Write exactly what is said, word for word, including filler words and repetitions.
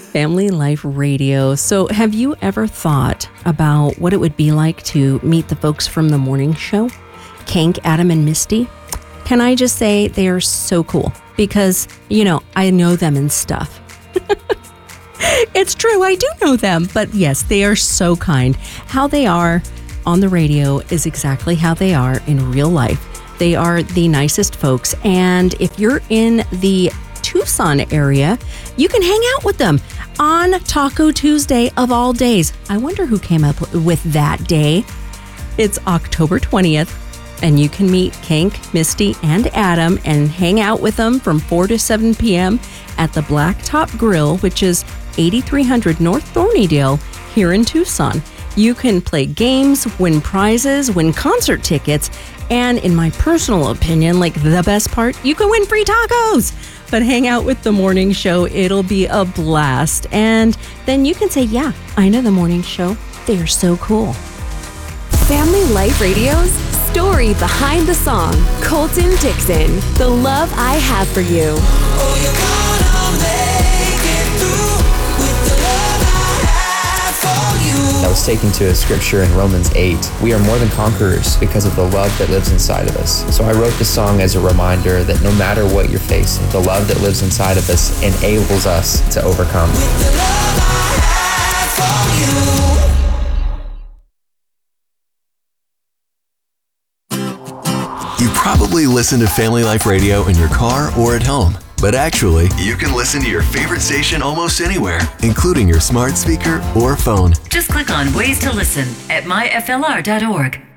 Family Life Radio. So have you ever thought about what it would be like to meet the folks from the morning show? Kank, Adam, and Misty? Can I just say they are so cool because, you know, I know them and stuff. It's true, I do know them, but yes, they are so kind. How they are on the radio is exactly how they are in real life. They are the nicest folks, and if you're in the Tucson area, you can hang out with them on Taco Tuesday of all days. I wonder who came up with that day. It's October twentieth, and you can meet Kank, Misty, and Adam and hang out with them from four to seven p.m. at the Blacktop Grill, which is eighty-three hundred North Thornydale here in Tucson. You can play games, win prizes, win concert tickets, and in my personal opinion, like the best part, you can win free tacos. But hang out with the morning show. It'll be a blast. And then you can say, yeah, I know the morning show. They're so cool. Family Life Radio's story behind the song. Colton Dixon, The Love I Have for You. Oh, you're gonna make it through with the love I have for you. I was taken to a scripture in Romans eight. We are more than conquerors because of the love that lives inside of us. So I wrote the song as a reminder that no matter what you're facing, the love that lives inside of us enables us to overcome. With the love I have for you. You probably listen to Family Life Radio in your car or at home. But actually, you can listen to your favorite station almost anywhere, including your smart speaker or phone. Just click on Ways to Listen at my f l r dot org.